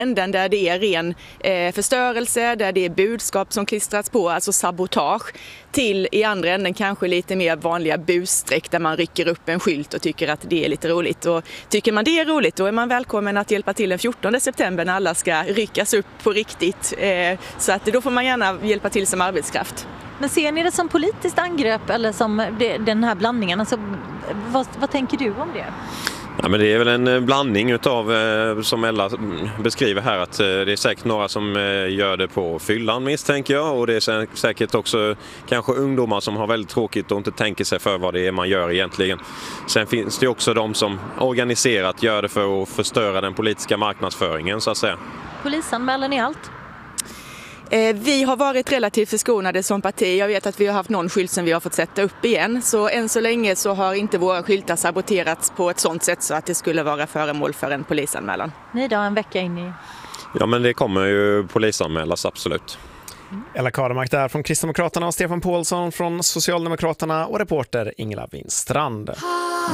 änden där det är ren förstörelse, där det är budskap som klistrats på, alltså sabotage, till i andra änden kanske lite mer vanliga busstreck där man rycker upp en skylt och tycker att det är lite roligt. Och tycker man det är roligt, då är man välkommen att hjälpa till den 14 september när alla ska ryckas upp på riktigt. Så att då får man gärna hjälpa till som arbetskraft. Men ser ni det som politiskt angrepp eller som den här blandningen? Alltså, vad tänker du om det? Ja, men det är väl en blandning utav, som Ella beskriver här, att det är säkert några som gör det på fyllan, misstänker jag. Och det är säkert också kanske ungdomar som har väldigt tråkigt och inte tänker sig för vad det är man gör egentligen. Sen finns det också de som organiserat gör det för att förstöra den politiska marknadsföringen, så att säga. Polisanmäler ni allt? Vi har varit relativt förskonade som parti. Jag vet att vi har haft någon skylt som vi har fått sätta upp igen. Så än så länge så har inte våra skyltar saboterats på ett sådant sätt så att det skulle vara föremål för en polisanmälan. Ni då, en vecka in i... Ja, men det kommer ju polisanmälas, absolut. Ella Karemark där från Kristdemokraterna och Stefan Paulsson från Socialdemokraterna och reporter Ingela Winstrand.